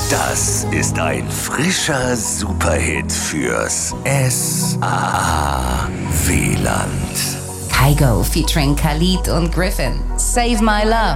Das ist ein frischer Superhit fürs SAA-Wieland. Kygo featuring Khalid und Griffin. Save My Love.